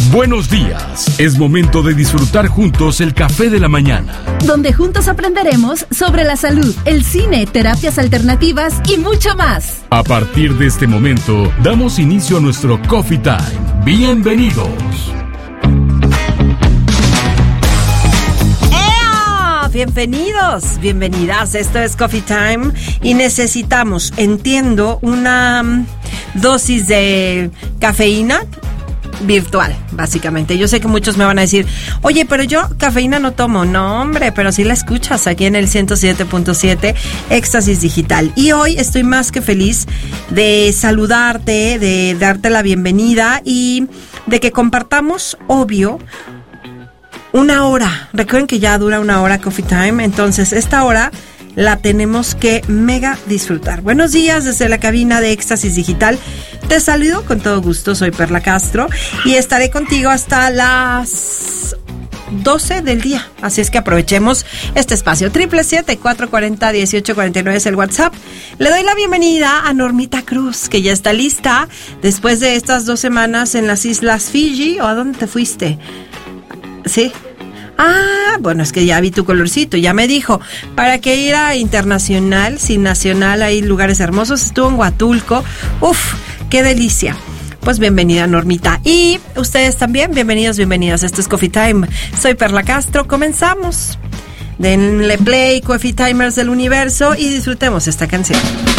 Buenos días. Es momento de disfrutar juntos el café de la mañana, donde juntos aprenderemos sobre la salud, el cine, terapias alternativas y mucho más. A partir de este momento, damos inicio a nuestro Coffee Time. Bienvenidos. Bienvenidos, bienvenidas. Esto es Coffee Time y necesitamos, entiendo, una dosis de cafeína virtual, básicamente. Yo sé que muchos me van a decir, oye, pero yo cafeína no tomo. No, hombre, pero sí la escuchas aquí en el 107.7 Éxtasis Digital. Y hoy estoy más que feliz de saludarte, de darte la bienvenida y de que compartamos, obvio, una hora. Recuerden que ya dura una hora Coffee Time, entonces esta hora la tenemos que mega disfrutar. Buenos días desde la cabina de Éxtasis Digital. Te saludo con todo gusto, soy Perla Castro y estaré contigo hasta las 12 del día. Así es que aprovechemos este espacio. 777-440-1849 es el WhatsApp. Le doy la bienvenida a Normita Cruz, que ya está lista después de estas 2 semanas en las Islas Fiji. ¿O a dónde te fuiste? ¿Sí? Ah, bueno, es que ya vi tu colorcito, ya me dijo, ¿para qué ir a internacional? Si nacional hay lugares hermosos. Estuvo en Huatulco. Uf, qué delicia. Pues bienvenida, Normita. Y ustedes también, bienvenidos, bienvenidas. Esto es Coffee Time. Soy Perla Castro. Comenzamos. Denle play, Coffee Timers del universo, y disfrutemos esta canción.